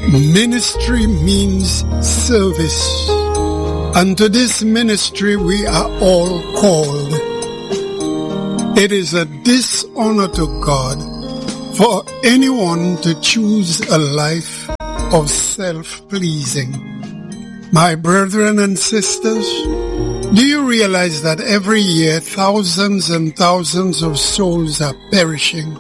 Ministry means service, and to this ministry we are all called. It is a dishonor to God for anyone to choose a life of self-pleasing. My brethren and sisters, do you realize that every year thousands and thousands of souls are perishing,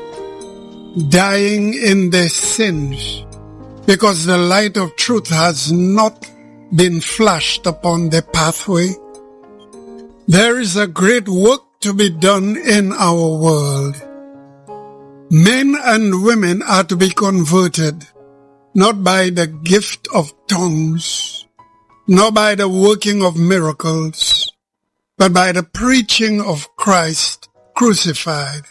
dying in their sins, because the light of truth has not been flashed upon their pathway? There is a great work to be done in our world. Men and women are to be converted, not by the gift of tongues, nor by the working of miracles, but by the preaching of Christ crucified.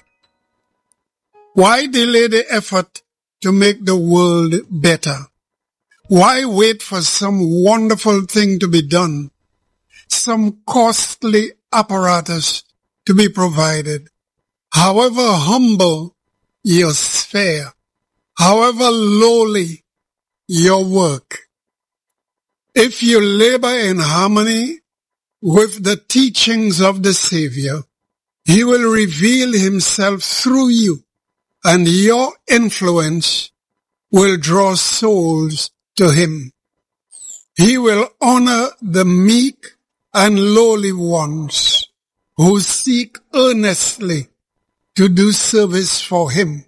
Why delay the effort to make the world better? Why wait for some wonderful thing to be done, some costly apparatus to be provided? However humble your sphere, however lowly your work, if you labor in harmony with the teachings of the Savior, He will reveal Himself through you, and your influence will draw souls to Him. He will honor the meek and lowly ones who seek earnestly to do service for Him.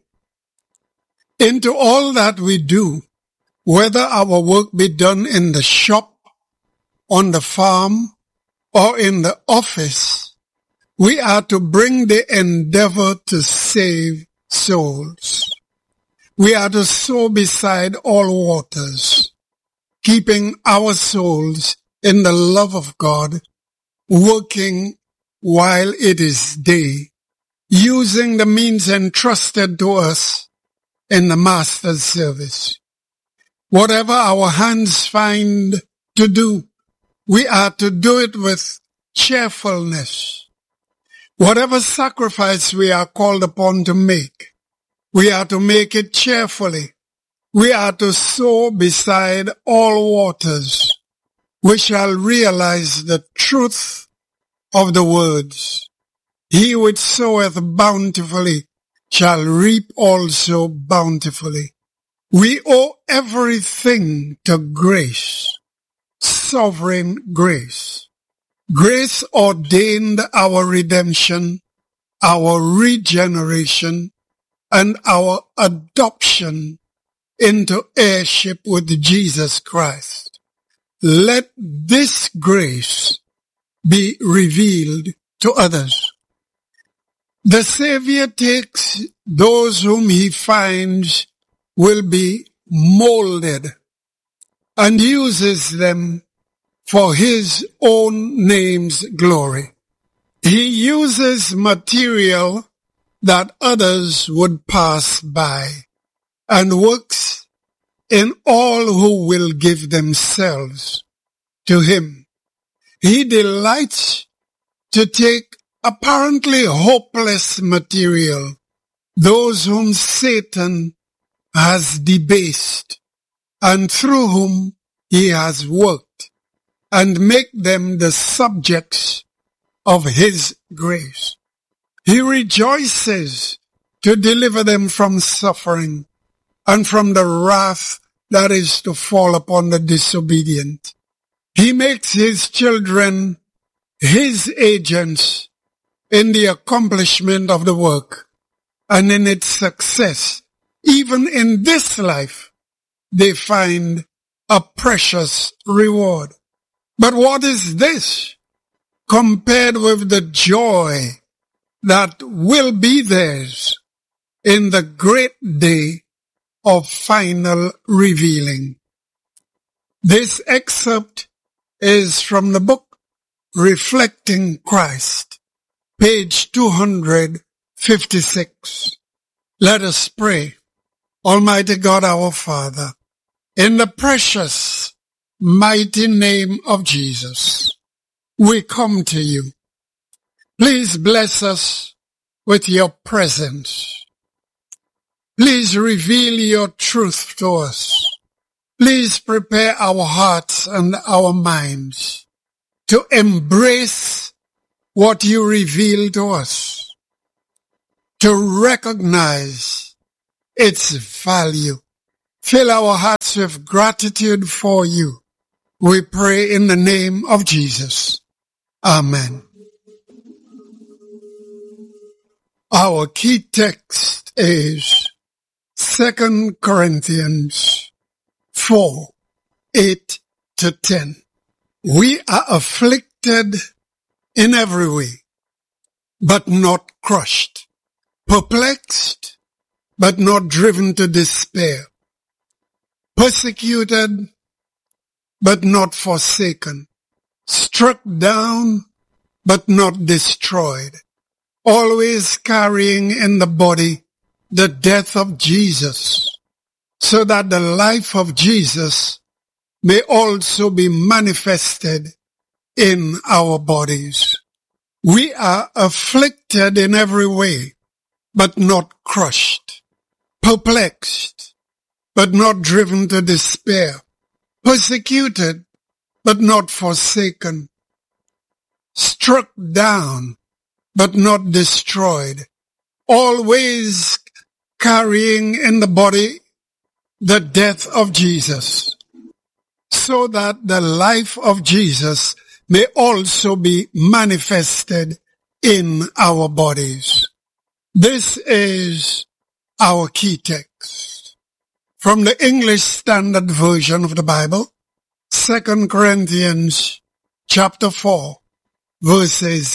Into all that we do, whether our work be done in the shop, on the farm, or in the office, we are to bring the endeavor to save souls. We are to sow beside all waters, keeping our souls in the love of God, working while it is day, using the means entrusted to us in the Master's service. Whatever our hands find to do, we are to do it with cheerfulness. Whatever sacrifice we are called upon to make, we are to make it cheerfully. We are to sow beside all waters. We shall realize the truth of the words. He which soweth bountifully shall reap also bountifully. We owe everything to grace, sovereign grace. Grace ordained our redemption, our regeneration, and our adoption into heirship with Jesus Christ. Let this grace be revealed to others. The Savior takes those whom He finds will be molded and uses them for His own name's glory. He uses material that others would pass by and works in all who will give themselves to Him. He delights to take apparently hopeless material, those whom Satan has debased and through whom he has worked, and make them the subjects of His grace. He rejoices to deliver them from suffering and from the wrath that is to fall upon the disobedient. He makes His children His agents in the accomplishment of the work and in its success. Even in this life, they find a precious reward. But what is this compared with the joy that will be theirs in the great day of final revealing? This excerpt is from the book Reflecting Christ, page 256. Let us pray. Almighty God, our Father, in the precious, mighty name of Jesus, we come to You. Please bless us with Your presence. Please reveal Your truth to us. Please prepare our hearts and our minds to embrace what you reveal to us, to recognize its value. Fill our hearts with gratitude for you. We pray in the name of Jesus. Amen. Our key text is 2 Corinthians 4, 8-10. We are afflicted in every way, but not crushed, perplexed, but not driven to despair, persecuted, but not forsaken, struck down, but not destroyed, always carrying in the body the death of Jesus, so that the life of Jesus may also be manifested in our bodies. We are afflicted in every way, but not crushed, perplexed, but not driven to despair, persecuted, but not forsaken, struck down, but not destroyed, always carrying in the body the death of Jesus, so that the life of Jesus may also be manifested in our bodies. This is our key text from the English Standard Version of the Bible, 2 Corinthians chapter 4, verses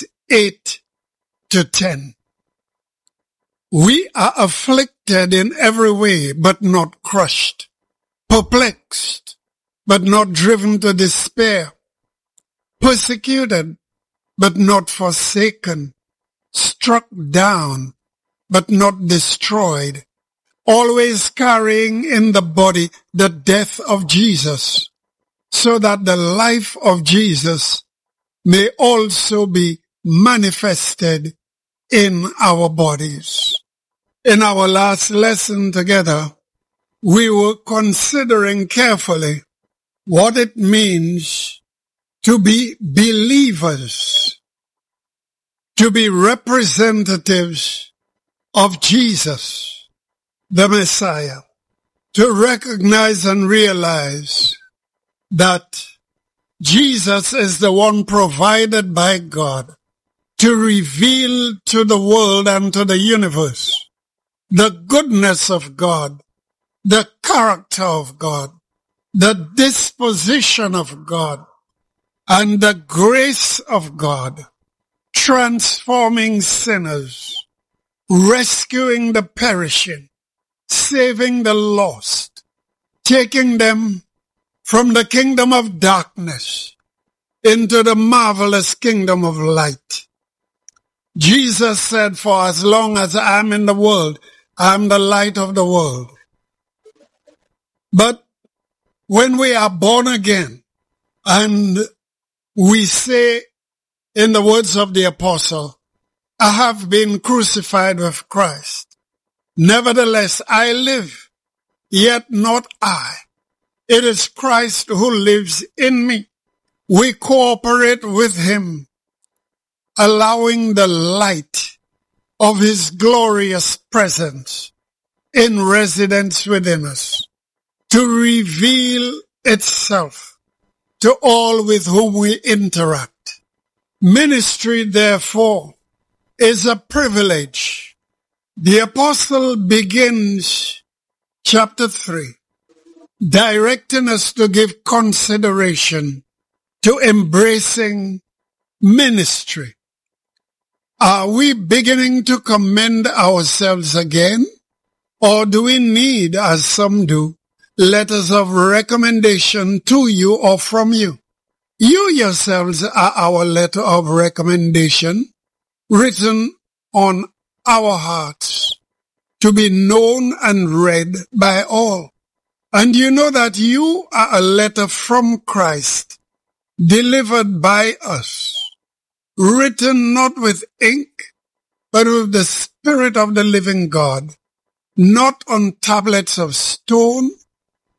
8-10. We are afflicted in every way, but not crushed, perplexed, but not driven to despair, persecuted, but not forsaken, struck down, but not destroyed, always carrying in the body the death of Jesus, so that the life of Jesus may also be manifested in our bodies. In our last lesson together, we were considering carefully what it means to be believers, to be representatives of Jesus, the Messiah, to recognize and realize that Jesus is the one provided by God to reveal to the world and to the universe the goodness of God, the character of God, the disposition of God, and the grace of God, transforming sinners, rescuing the perishing, saving the lost, taking them from the kingdom of darkness into the marvelous kingdom of light. Jesus said, for as long as I am in the world, I am the light of the world. But when we are born again and we say in the words of the apostle, I have been crucified with Christ. Nevertheless, I live, yet not I. It is Christ who lives in me. We cooperate with him, allowing the light of his glorious presence in residence within us to reveal itself to all with whom we interact. Ministry, therefore, is a privilege. The apostle begins chapter 3, directing us to give consideration to embracing ministry. Are we beginning to commend ourselves again? Or do we need, as some do, letters of recommendation to you or from you? You yourselves are our letter of recommendation, written on our hearts, to be known and read by all. And you know that you are a letter from Christ, delivered by us, written not with ink, but with the Spirit of the living God, not on tablets of stone,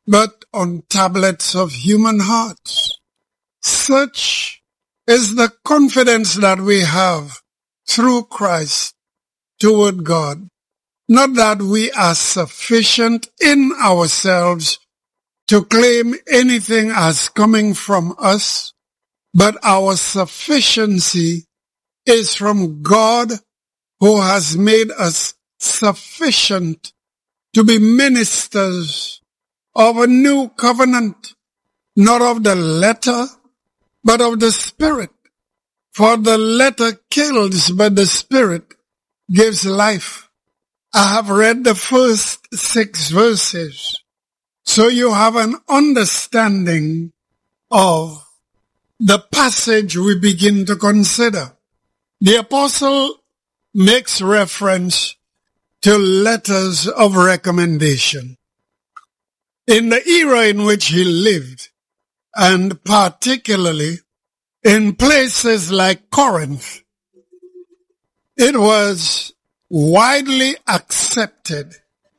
but on tablets of human hearts. Such is the confidence that we have through Christ toward God. Not that we are sufficient in ourselves to claim anything as coming from us, but our sufficiency is from God, who has made us sufficient to be ministers of a new covenant, not of the letter, but of the Spirit. For the letter kills, but the Spirit gives life. I have read the first 6 verses, so you have an understanding of the passage we begin to consider. The apostle makes reference to letters of recommendation. In the era in which he lived, and particularly in places like Corinth, it was widely accepted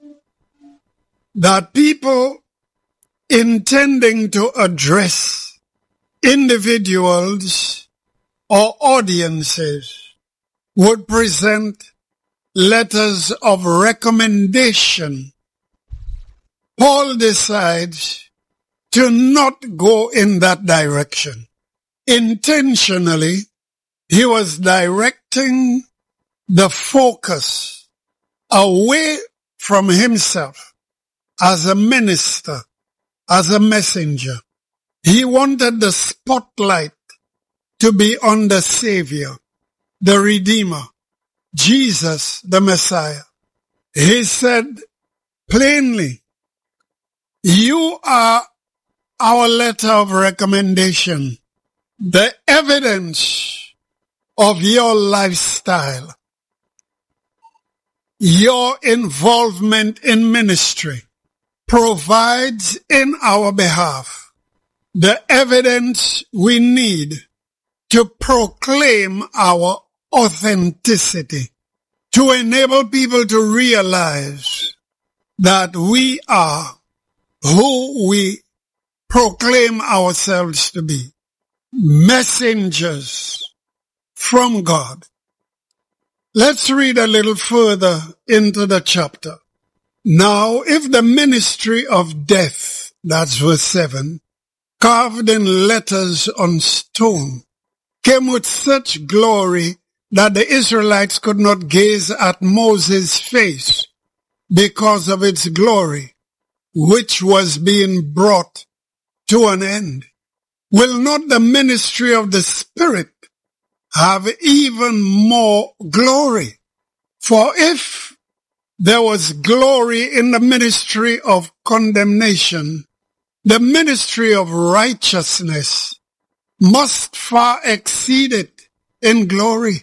that people intending to address individuals or audiences would present letters of recommendation. Paul decides to not go in that direction. Intentionally, he was directing the focus away from himself as a minister, as a messenger. He wanted the spotlight to be on the Savior, the Redeemer, Jesus, the Messiah. He said plainly, you are our letter of recommendation, the evidence of your lifestyle, your involvement in ministry provides in our behalf the evidence we need to proclaim our authenticity, to enable people to realize that we are who we proclaim ourselves to be, messengers from God. Let's read a little further into the chapter. Now, if the ministry of death, that's verse 7, carved in letters on stone, came with such glory that the Israelites could not gaze at Moses' face because of its glory, which was being brought to an end, will not the ministry of the Spirit have even more glory? For if there was glory in the ministry of condemnation, the ministry of righteousness must far exceed it in glory.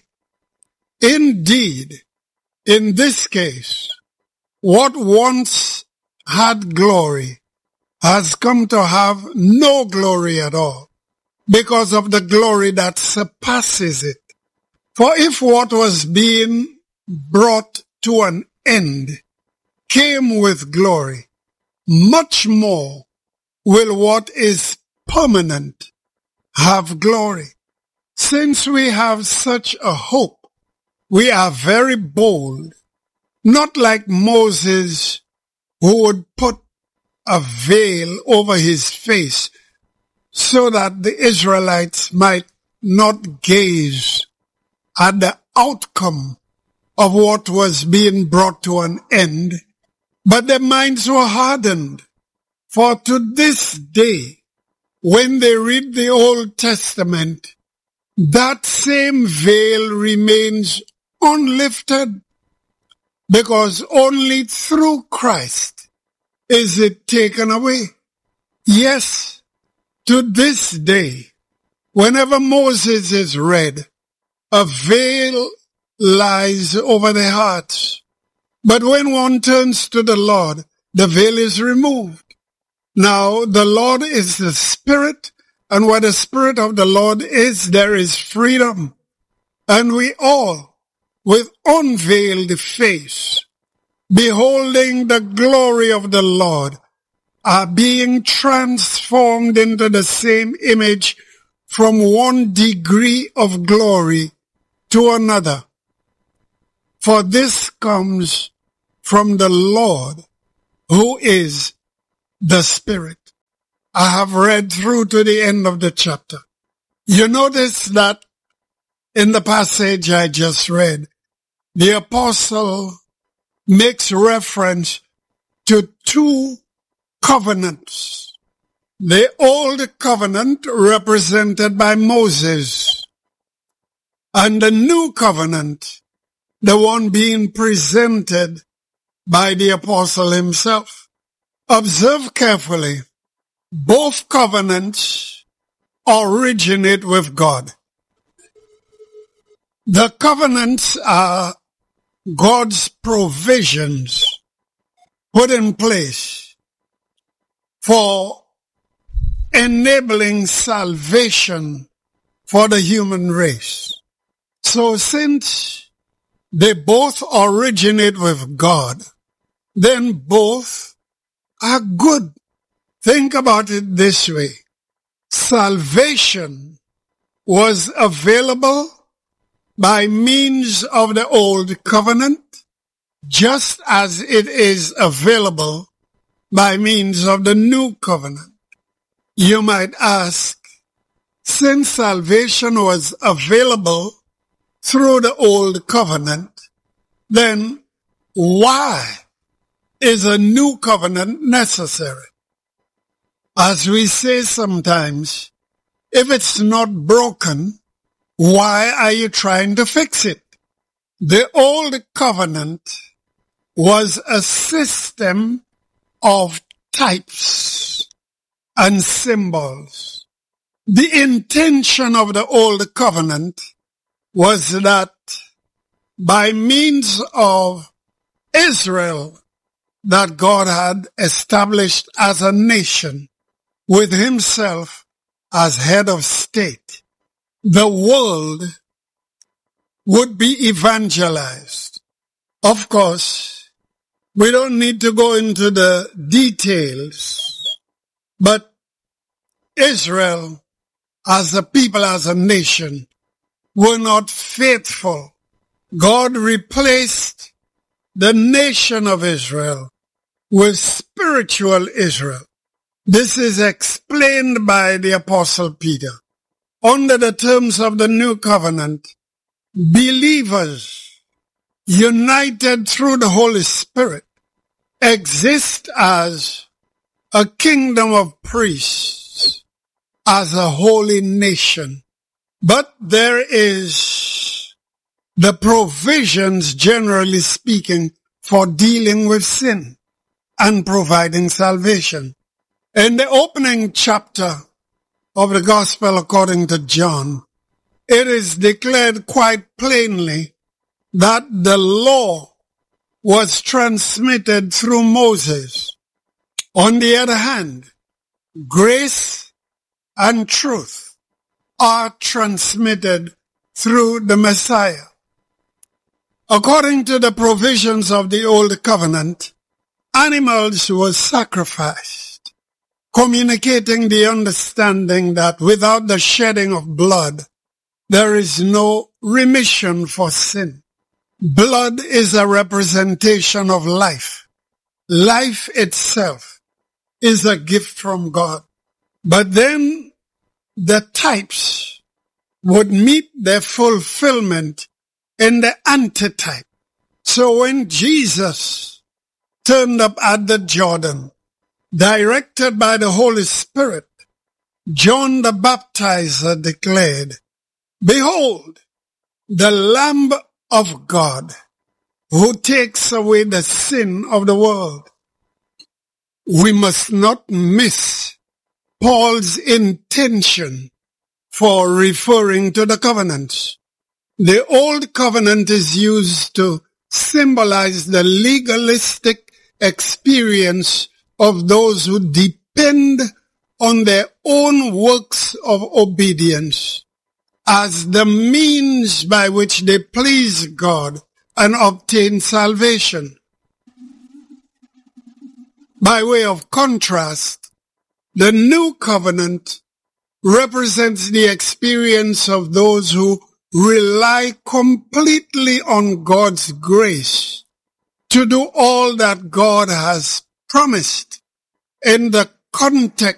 Indeed, in this case, what once had glory has come to have no glory at all, because of the glory that surpasses it. For if what was being brought to an end came with glory, much more will what is permanent have glory. Since we have such a hope, we are very bold, not like Moses, who would put a veil over his face so that the Israelites might not gaze at the outcome of what was being brought to an end, but their minds were hardened. For to this day, when they read the Old Testament, that same veil remains unlifted, because only through Christ is it taken away. Yes, to this day, whenever Moses is read, a veil lies over their hearts. But when one turns to the Lord, the veil is removed. Now, the Lord is the Spirit, and where the Spirit of the Lord is, there is freedom. And we all, with unveiled face, beholding the glory of the Lord, are being transformed into the same image from one degree of glory to another. For this comes from the Lord, who is the Spirit. I have read through to the end of the chapter. You notice that in the passage I just read, the apostle makes reference to two covenants. The old covenant represented by Moses, and the new covenant, the one being presented by the apostle himself. Observe carefully. Both covenants originate with God. The covenants are God's provisions put in place for enabling salvation for the human race. So since they both originate with God, then both are good. Think about it this way. Salvation was available by means of the old covenant, just as it is available by means of the new covenant. You might ask, since salvation was available through the old covenant, then why is a new covenant necessary? As we say sometimes, if it's not broken, why are you trying to fix it? The old covenant was a system of types and symbols. The intention of the old covenant was that by means of Israel that God had established as a nation with himself as head of state, the world would be evangelized. Of course, we don't need to go into the details, but Israel as a people, as a nation, were not faithful. God replaced the nation of Israel with spiritual Israel. This is explained by the Apostle Peter. Under the terms of the new covenant, believers united through the Holy Spirit exist as a kingdom of priests, as a holy nation. But there is the provisions, generally speaking, for dealing with sin and providing salvation. In the opening chapter of the Gospel according to John, it is declared quite plainly that the law was transmitted through Moses. On the other hand, grace and truth are transmitted through the Messiah. According to the provisions of the Old Covenant, animals were sacrificed, communicating the understanding that without the shedding of blood, there is no remission for sin. Blood is a representation of life. Life itself is a gift from God. But then the types would meet their fulfillment in the antitype. So when Jesus turned up at the Jordan, directed by the Holy Spirit, John the Baptizer declared, "Behold, the Lamb of God, who takes away the sin of the world." We must not miss Paul's intention for referring to the covenants. The old covenant is used to symbolize the legalistic experience of those who depend on their own works of obedience as the means by which they please God and obtain salvation. By way of contrast, the new covenant represents the experience of those who rely completely on God's grace to do all that God has promised in the context